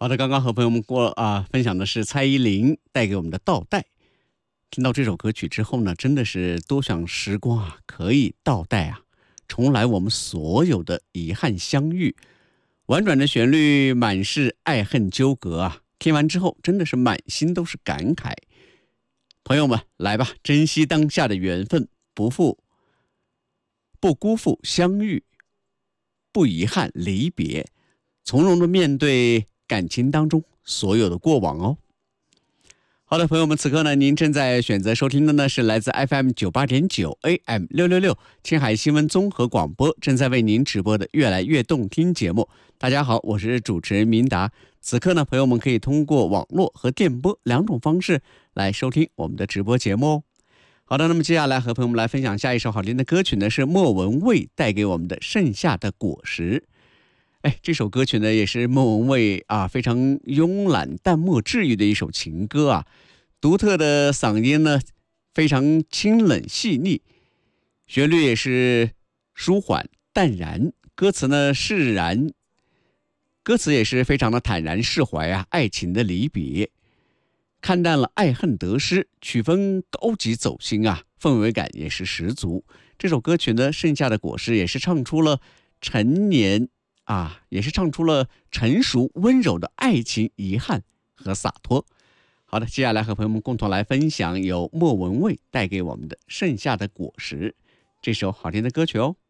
好的，刚刚和朋友们分享的是蔡依林带给我们的倒带。听到这首歌曲之后呢，真的是多想时光可以倒带重来我们所有的遗憾相遇。婉转的旋律，满是爱恨纠葛听完之后真的是满心都是感慨。朋友们，来吧，珍惜当下的缘分，不辜负相遇，不遗憾离别，从容的面对感情当中所有的过往哦。好的，朋友们，此刻呢，您正在选择收听的呢是来自 FM 98.9 AM 666青海新闻综合广播正在为您直播的越来越动听节目。大家好，我是主持人明达。此刻呢，朋友们可以通过网络和电波两种方式来收听我们的直播节目哦。好的，那么接下来和朋友们来分享下一首好听的歌曲呢，是莫文蔚带给我们的《盛夏的果实》。这首歌曲呢也是莫文蔚非常慵懒淡漠治愈的一首情歌独特的嗓音呢非常清冷细腻，旋律也是舒缓淡然，歌词也是非常的坦然释怀爱情的离别，看淡了爱恨得失，曲风高级走心氛围感也是十足。这首歌曲呢，盛夏的果实也是唱出了成熟温柔的爱情遗憾和洒脱。好的，接下来和朋友们共同来分享由莫文蔚带给我们的《盛夏的果实》这首好听的歌曲哦。